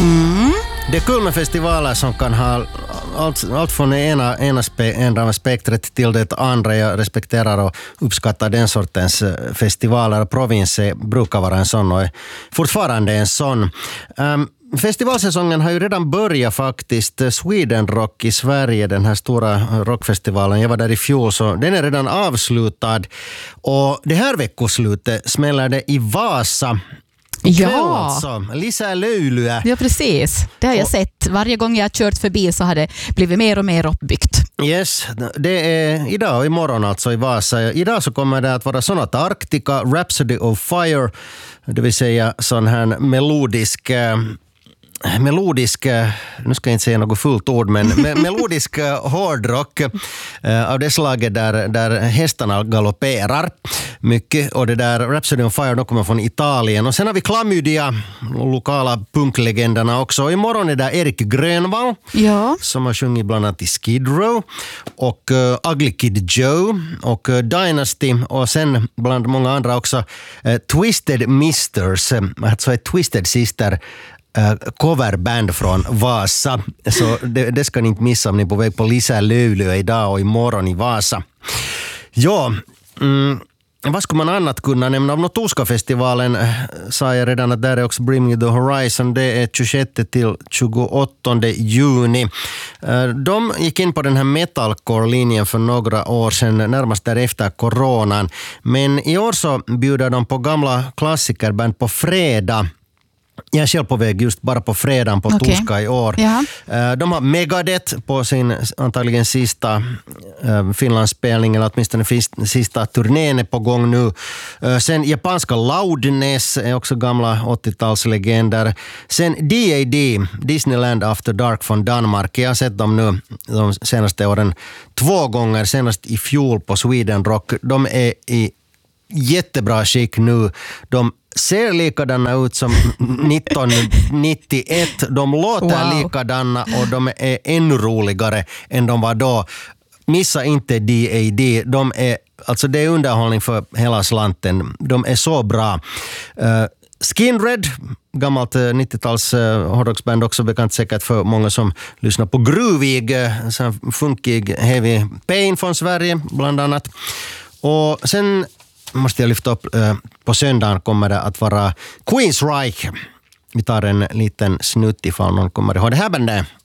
Det är kul med festivaler som kan ha allt från det ena spektret till det andra. Jag respekterar och uppskattar den sortens festivaler. Province brukar vara en sån och är fortfarande en sån. Festivalsäsongen har ju redan börjat faktiskt. Sweden Rock i Sverige, den här stora rockfestivalen. Jag var där i fjol, så den är redan avslutad. Och det här veckoslutet smäller det i Vasa. Ja, alltså. Lisää löylyä. Ja, precis. Det har jag sett. Varje gång jag har kört förbi så har det blivit mer och mer uppbyggt. Yes, det är idag och imorgon alltså i Vasa. Idag så kommer det att vara Sonata Arctica, Rhapsody of Fire, det vill säga sån här melodisk, nu ska jag inte säga något fullt ord, men melodisk hårdrock av det slaget där hästarna galopperar mycket. Och det där Rhapsody of Fire, de kommer från Italien. Och sen har vi Klamydia, lokala punklegenderna också. Och imorgon är där Erik Grönvall, som har sjungit bland annat i Skid Row, och Ugly Kid Joe och Dynasty, och sen bland många andra också Twisted Misters, alltså ett Twisted Sister coverband från Vasa. Så det ska ni inte missa om ni är på väg på Lisää löylyä idag och imorgon i Vasa. Ja, vad ska man annat kunna nämna? Om Notuska-festivalen sa jag redan att där är också Bring Me The Horizon. Det är 26 till 28 juni. De gick in på den här metalcore-linjen för några år sedan, närmast därefter coronan. Men i år så bjuder de på gamla klassikerband på fredag. Jag är själv på väg just bara på fredagen på torsdag i år. Ja. De har Megadeth på sin antagligen sista Finlandsspelning, eller åtminstone sista turnén är på gång nu. Sen japanska Loudness är också gamla 80-talslegender. Sen D.A.D. Disneyland After Dark från Danmark. Jag har sett dem nu de senaste åren 2 gånger, senast i fjol på Sweden Rock. De är i jättebra skick nu. De ser likadana ut som 1991. De låter likadana och de är ännu roligare än de var då. Missa inte D.A.D. Alltså det är underhållning för hela slanten. De är så bra. Skinred, gammalt 90-tals hårdrocksband, också bekant säkert för många som lyssnar på gruvig, funkig, heavy pain från Sverige bland annat. Och sen måste jag lyfta upp, på söndagen kommer det att vara Queensryche. Vi tar en liten snutt ifall någon kommer ihåg det här bandet.